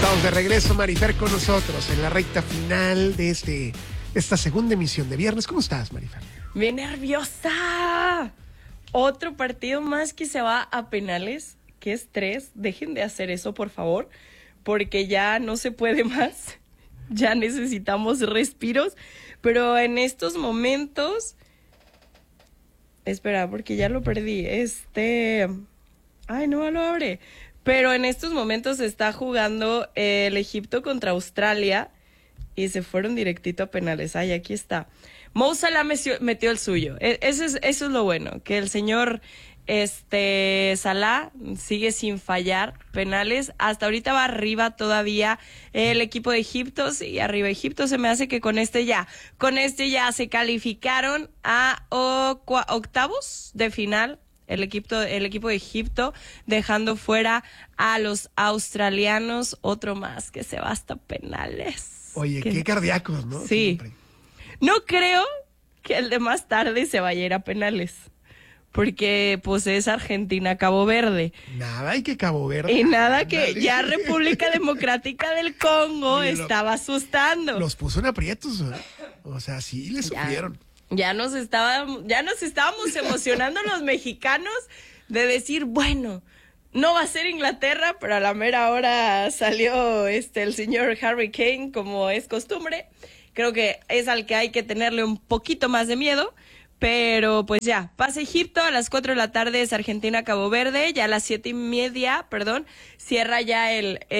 Estamos de regreso, Marifer, con nosotros en la recta final de esta segunda emisión de viernes. ¿Cómo estás, Marifer? Bien nerviosa. Otro partido más que se va a penales. Qué estrés. Dejen de hacer eso, por favor, porque ya no se puede más. Ya necesitamos respiros. Pero en estos momentos... Espera, porque ya lo perdí. Ay, no lo abre. Pero en estos momentos se está jugando el Egipto contra Australia y se fueron directito a penales. Ay, aquí está. Mo Salah metió el suyo. Eso es lo bueno, que el señor Salah sigue sin fallar penales. Hasta ahorita va arriba todavía el equipo de Egipto. Sí, arriba Egipto. Se me hace que con este ya se calificaron a octavos de final. El equipo de Egipto, dejando fuera a los australianos. Otro más que se va hasta penales. Oye, qué cardíacos, ¿no? Sí. Siempre. No creo que el de más tarde se vaya a ir a penales. Porque pues es Argentina-Cabo Verde. Nada, y que Cabo Verde. Y nada que ya República Democrática del Congo estaba asustando. Los puso en aprietos, ¿eh? O sea, sí les sufrieron. Ya nos estábamos emocionando los mexicanos de decir, bueno, no va a ser Inglaterra, pero a la mera hora salió el señor Harry Kane, como es costumbre. Creo que es al que hay que tenerle un poquito más de miedo, pero pues ya, pasa Egipto, a las 4 de la tarde es Argentina-Cabo Verde, ya a las 7:30, cierra ya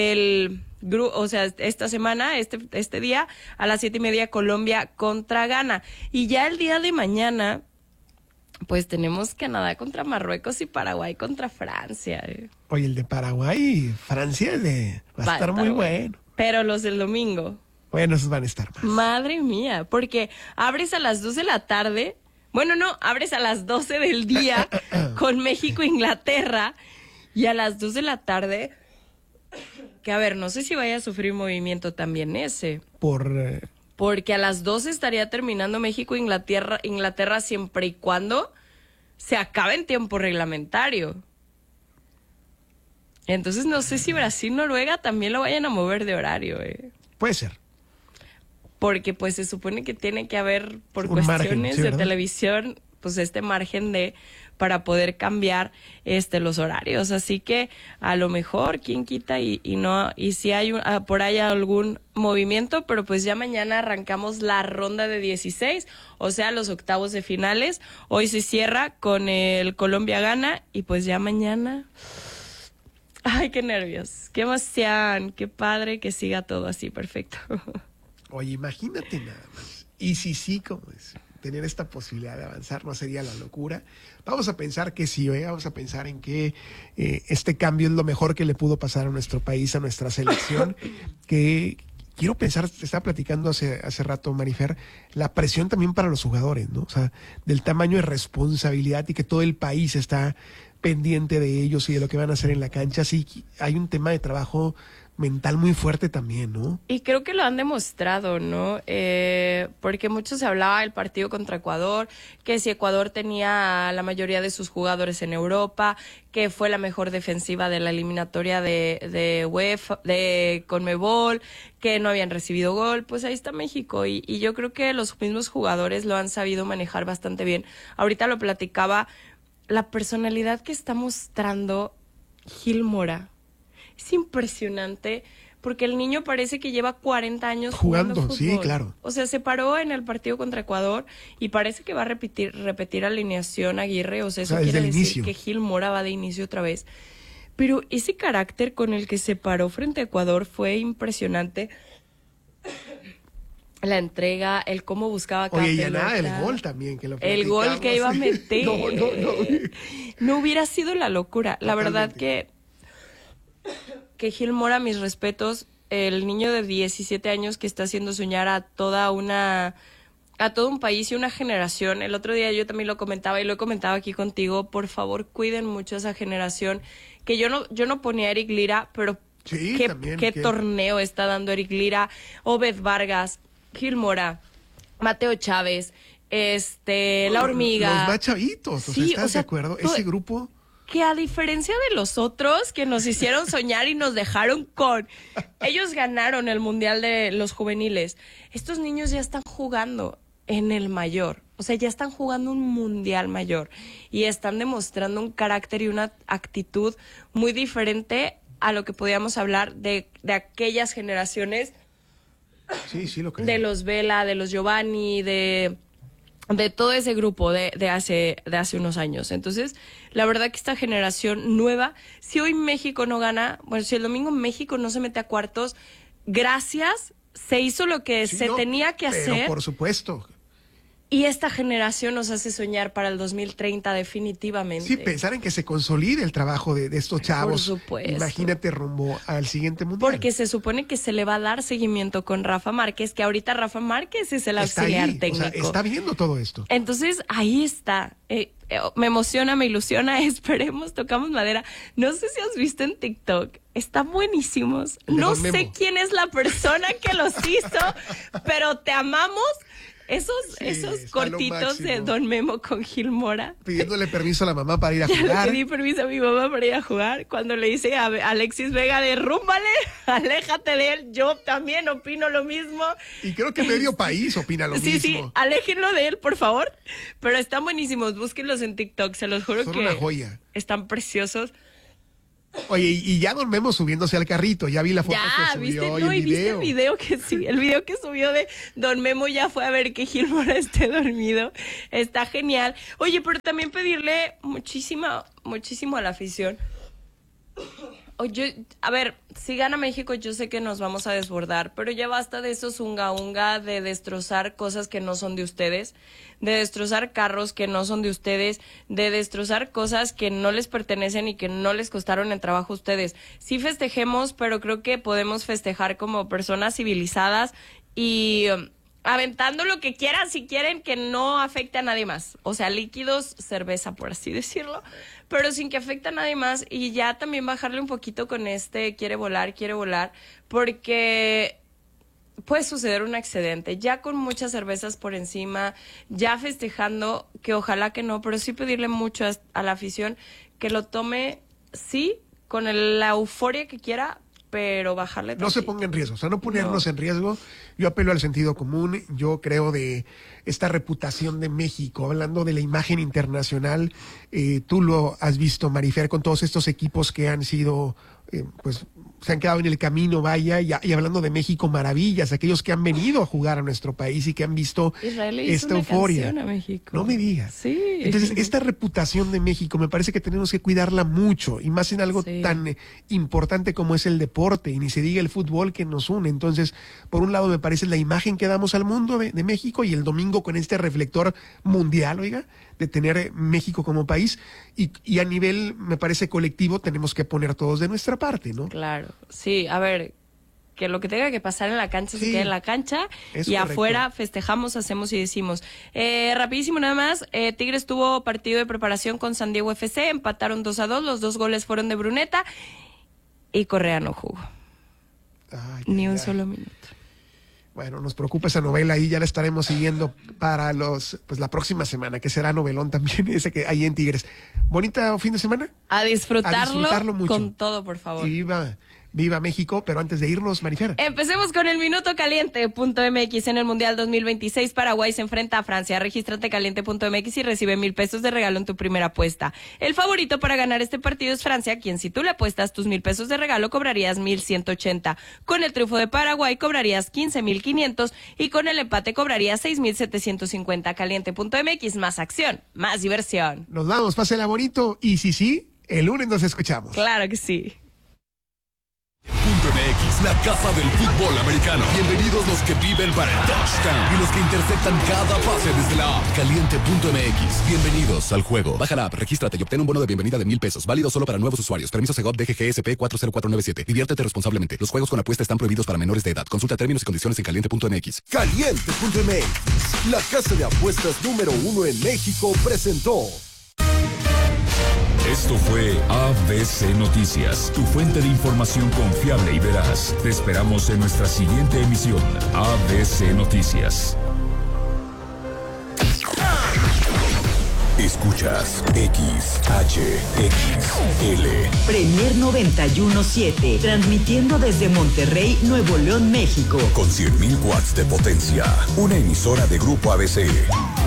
o sea, esta semana, este día, a las 7:30 Colombia contra Ghana. Y ya el día de mañana, pues tenemos Canadá contra Marruecos y Paraguay contra Francia. Oye, el de Paraguay y Francia va a estar muy bueno. Pero los del domingo. Bueno, esos van a estar más. Madre mía, porque abres a las 2 de la tarde, bueno, no, abres a las 12 del día con México-Inglaterra y a las 2 de la tarde... Que a ver, no sé si vaya a sufrir movimiento también ese. Porque a las 12 estaría terminando México-Inglaterra siempre y cuando se acabe en tiempo reglamentario. Entonces no sé si Brasil-Noruega también lo vayan a mover de horario. Puede ser. Porque pues se supone que tiene que haber, por cuestiones de televisión, pues margen para poder cambiar los horarios. Así que a lo mejor quién quita y si hay por ahí algún movimiento, pero pues ya mañana arrancamos la ronda de 16, o sea, los octavos de finales. Hoy se cierra con el Colombia-Ghana y pues ya mañana... Ay, qué nervios, qué emoción, qué padre que siga todo así, perfecto. Oye, imagínate nada más. Y sí, como es. Tener esta posibilidad de avanzar no sería la locura. Vamos a pensar que sí, vamos a pensar en que este cambio es lo mejor que le pudo pasar a nuestro país, a nuestra selección, que quiero pensar, te estaba platicando hace rato, Marifer, la presión también para los jugadores, ¿no? O sea, del tamaño de responsabilidad y que todo el país está pendiente de ellos y de lo que van a hacer en la cancha. Sí, hay un tema de trabajo mental muy fuerte también, ¿no? Y creo que lo han demostrado, ¿no? Porque mucho se hablaba del partido contra Ecuador, que si Ecuador tenía la mayoría de sus jugadores en Europa, que fue la mejor defensiva de la eliminatoria de UEFA, de Conmebol, que no habían recibido gol, pues ahí está México. Y yo creo que los mismos jugadores lo han sabido manejar bastante bien. Ahorita lo platicaba, la personalidad que está mostrando Gil Mora. Es impresionante porque el niño parece que lleva 40 años jugando fútbol. Sí, claro. O sea, se paró en el partido contra Ecuador y parece que va a repetir alineación Aguirre. O sea, eso quiere decir que Gil Mora va de inicio otra vez. Pero ese carácter con el que se paró frente a Ecuador fue impresionante. La entrega, el cómo buscaba cada pelota. Oye, y nada, el gol también. El gol que iba a meter. No hubiera sido la locura. Totalmente. La verdad que Gil Mora, mis respetos, el niño de 17 años que está haciendo soñar a todo un país y una generación. El otro día yo también lo comentaba y lo he comentado aquí contigo. Por favor, cuiden mucho a esa generación. Que yo no ponía a Eric Lira, pero sí, qué torneo está dando Eric Lira, Obed Vargas, Gil Mora, Mateo Chávez, La Hormiga. Los más chavitos, sí, ¿estás de acuerdo? Ese grupo... que a diferencia de los otros que nos hicieron soñar y nos dejaron con... Ellos ganaron el Mundial de los juveniles. Estos niños ya están jugando en el mayor. O sea, ya están jugando un Mundial mayor. Y están demostrando un carácter y una actitud muy diferente a lo que podíamos hablar de aquellas generaciones. Sí, lo creo. De los Vela, de los Giovanni, de todo ese grupo de hace unos años. Entonces, la verdad que esta generación nueva, si hoy México no gana, bueno, si el domingo México no se mete a cuartos, gracias, se hizo lo que tenía que hacer. Pero por supuesto. Y esta generación nos hace soñar para el 2030 definitivamente. Sí, pensar en que se consolide el trabajo de estos chavos. Por supuesto. Imagínate rumbo al siguiente mundial. Porque se supone que se le va a dar seguimiento con Rafa Márquez, que ahorita Rafa Márquez es el auxiliar técnico. O sea, está viendo todo esto. Entonces, ahí está. Me emociona, me ilusiona, esperemos, tocamos madera. No sé si has visto en TikTok, están buenísimos. No sé quién es la persona que los hizo, pero te amamos. Esos cortitos de Don Memo con Gil Mora. Pidiéndole permiso a la mamá para ir a jugar. Ya le pedí permiso a mi mamá para ir a jugar. Cuando le dice a Alexis Vega, derrúmbale, aléjate de él. Yo también opino lo mismo. Y creo que medio país opina lo mismo. Sí, aléjenlo de él, por favor. Pero están buenísimos, búsquenlos en TikTok, se los juro. Son una joya. Están preciosos. Oye, y ya Don Memo subiéndose al carrito, ya vi la foto que subió y el video. ¿Viste el video que sí? El video que subió de Don Memo ya fue a ver que Gil Mora esté dormido. Está genial. Oye, pero también pedirle muchísimo a la afición. Oye, a ver, si gana México yo sé que nos vamos a desbordar, pero ya basta de esos unga de destrozar cosas que no son de ustedes, de destrozar carros que no son de ustedes, de destrozar cosas que no les pertenecen y que no les costaron el trabajo a ustedes. Sí festejemos, pero creo que podemos festejar como personas civilizadas y aventando lo que quieran si quieren que no afecte a nadie más. O sea, líquidos, cerveza, por así decirlo, pero sin que afecte a nadie más. Y ya también bajarle un poquito con quiere volar, porque puede suceder un accidente. Ya con muchas cervezas por encima, ya festejando, que ojalá que no, pero sí pedirle mucho a la afición que lo tome, sí, con la euforia que quiera, pero bajarle tantito. No se ponga en riesgo, o sea, no ponernos en riesgo. Yo apelo al sentido común, yo creo de esta reputación de México, hablando de la imagen internacional, tú lo has visto, Marifer, con todos estos equipos que han sido, pues, se han quedado en el camino, vaya, y hablando de México, maravillas, aquellos que han venido a jugar a nuestro país y que han visto esta euforia. A México. No me digas. Sí. Entonces, esta reputación de México me parece que tenemos que cuidarla mucho, y más en algo tan importante como es el deporte, y ni se diga el fútbol que nos une. Entonces, por un lado me parece la imagen que damos al mundo de México, y el domingo con este reflector mundial, oiga, de tener México como país, y a nivel, me parece, colectivo, tenemos que poner todos de nuestra parte, ¿no? Claro, sí, a ver, que lo que tenga que pasar en la cancha se quede en la cancha, y correcto. afuera festejamos, hacemos y decimos. Rapidísimo nada más, Tigres tuvo partido de preparación con San Diego FC, empataron 2-2, los 2 goles fueron de Bruneta, y Correa no jugó. Ni un solo minuto. Bueno, nos preocupa esa novela y ya la estaremos siguiendo para la próxima semana, que será novelón también, ese que hay en Tigres. ¿Bonita fin de semana? A disfrutarlo mucho. Con todo, por favor. Y viva México, pero antes de irnos, Marifer. Empecemos con el Minuto Caliente.mx. En el Mundial 2026, Paraguay se enfrenta a Francia. Regístrate caliente.mx y recibe 1,000 pesos de regalo en tu primera apuesta. El favorito para ganar este partido es Francia, quien si tú le apuestas tus 1,000 pesos de regalo cobrarías 1,180. Con el triunfo de Paraguay cobrarías 15,500 y con el empate cobrarías 6,750. Caliente.mx, más acción, más diversión. Nos vamos, pásela bonito y sí, el lunes nos escuchamos. Claro que sí. .mx, la casa del fútbol americano. Bienvenidos los que viven para el touchdown y los que interceptan cada pase desde la app. Caliente.mx. Bienvenidos al juego. Baja la app, regístrate y obtén un bono de bienvenida de 1,000 pesos. Válido solo para nuevos usuarios. Permiso Segov DGGSP 40497. Diviértete responsablemente. Los juegos con apuesta están prohibidos para menores de edad. Consulta términos y condiciones en Caliente.mx. Caliente.mx, la casa de apuestas número 1 en México, presentó. Esto fue ABC Noticias, tu fuente de información confiable y veraz. Te esperamos en nuestra siguiente emisión. ABC Noticias. Escuchas XHXL. Premier 91.7, transmitiendo desde Monterrey, Nuevo León, México. Con 100.000 watts de potencia. Una emisora de Grupo ABC.